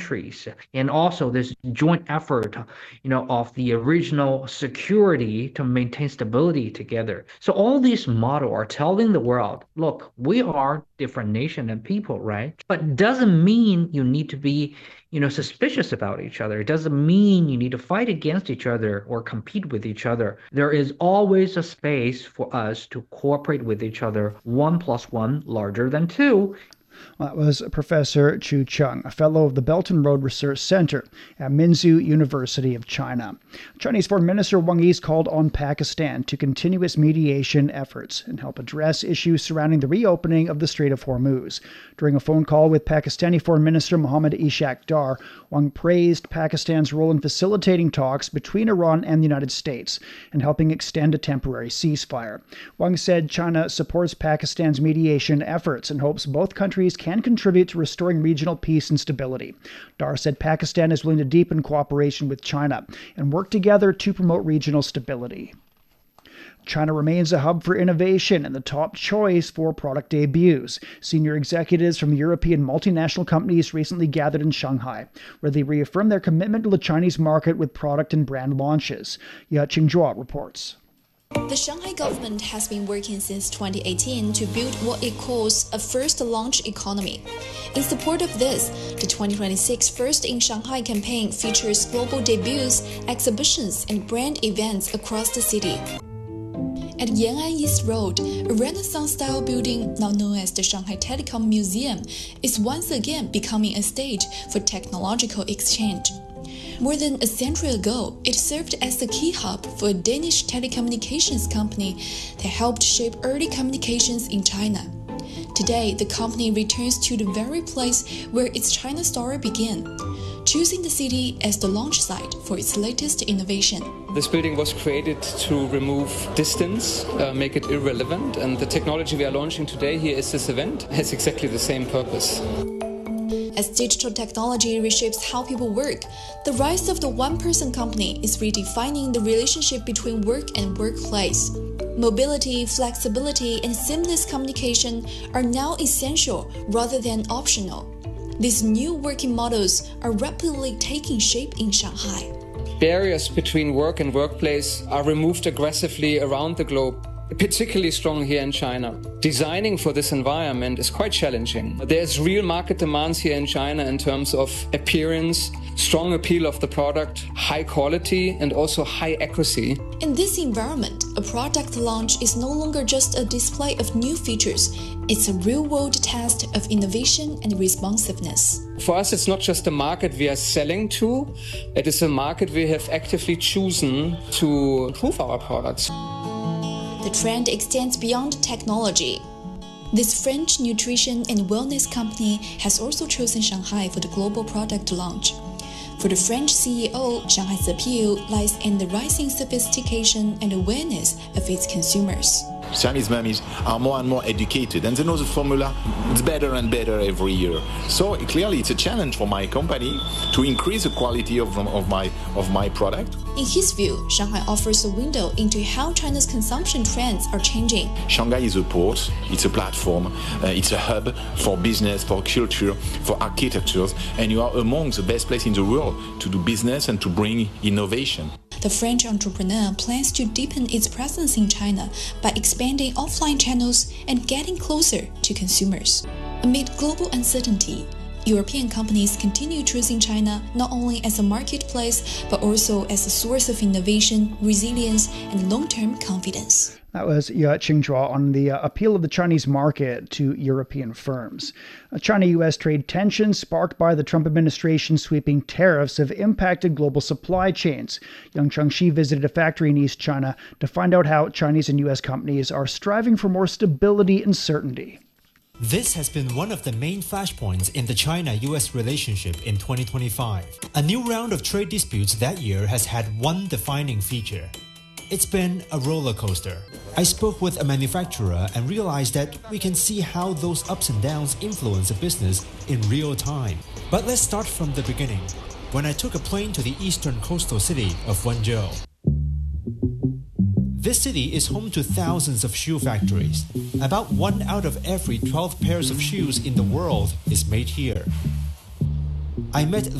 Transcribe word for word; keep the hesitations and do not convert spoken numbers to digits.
countries, and also this joint effort, you know, of the original security to maintain stability together. So all these models are telling the world, look, we are different nation and people, right? But doesn't mean you need to be, you know, suspicious about each other. It doesn't mean you need to fight against each other or compete with each other. There is always a space for us to cooperate with each other. One plus one larger than two. Well, that was Professor Chu Chung, a fellow of the Belt and Road Research Center at Minzu University of China. Chinese Foreign Minister Wang Yi called on Pakistan to continue its mediation efforts and help address issues surrounding the reopening of the Strait of Hormuz. During a phone call with Pakistani Foreign Minister Mohammad Ishaq Dar, Wang praised Pakistan's role in facilitating talks between Iran and the United States and helping extend a temporary ceasefire. Wang said China supports Pakistan's mediation efforts and hopes both countries can contribute to restoring regional peace and stability. Dar said Pakistan is willing to deepen cooperation with China and work together to promote regional stability. China remains a hub for innovation and the top choice for product debuts. Senior executives from European multinational companies recently gathered in Shanghai, where they reaffirmed their commitment to the Chinese market with product and brand launches. Ya-Ching Zhuo reports. The Shanghai government has been working since twenty eighteen to build what it calls a first launch economy. In support of this, the twenty twenty-six First in Shanghai campaign features global debuts, exhibitions, and brand events across the city. At Yan'an East Road, a Renaissance-style building now known as the Shanghai Telecom Museum is once again becoming a stage for technological exchange. More than a century ago, it served as the key hub for a Danish telecommunications company that helped shape early communications in China. Today, the company returns to the very place where its China story began, choosing the city as the launch site for its latest innovation. This building was created to remove distance, uh, make it irrelevant, and the technology we are launching today here is this event has exactly the same purpose. As digital technology reshapes how people work, the rise of the one-person company is redefining the relationship between work and workplace. Mobility, flexibility, and seamless communication are now essential rather than optional. These new working models are rapidly taking shape in Shanghai. Barriers between work and workplace are removed aggressively around the globe, particularly strong here in China. Designing for this environment is quite challenging. There's real market demands here in China in terms of appearance, strong appeal of the product, high quality, and also high accuracy. In this environment, a product launch is no longer just a display of new features. It's a real-world test of innovation and responsiveness. For us, it's not just a market we are selling to, it is a market we have actively chosen to improve our products. The trend extends beyond technology. This French nutrition and wellness company has also chosen Shanghai for the global product launch. For the French C E O, Shanghai's appeal lies in the rising sophistication and awareness of its consumers. Chinese mummies are more and more educated and they know the formula is better and better every year. So clearly it's a challenge for my company to increase the quality of, of, my, of my product. In his view, Shanghai offers a window into how China's consumption trends are changing. Shanghai is a port, it's a platform, uh, it's a hub for business, for culture, for architectures, and you are among the best places in the world to do business and to bring innovation. The French entrepreneur plans to deepen its presence in China by expanding offline channels and getting closer to consumers. Amid global uncertainty, European companies continue choosing China not only as a marketplace, but also as a source of innovation, resilience, and long-term confidence. That was Ya-Ching Zhuo on the uh, appeal of the Chinese market to European firms. Uh, China-U S trade tensions sparked by the Trump administration's sweeping tariffs have impacted global supply chains. Yang Changxi visited a factory in East China to find out how Chinese and U S companies are striving for more stability and certainty. This has been one of the main flashpoints in the China-U S relationship in twenty twenty-five. A new round of trade disputes that year has had one defining feature. It's been a roller coaster. I spoke with a manufacturer and realized that we can see how those ups and downs influence a business in real time. But let's start from the beginning, when I took a plane to the eastern coastal city of Wenzhou. This city is home to thousands of shoe factories. About one out of every twelve pairs of shoes in the world is made here. I met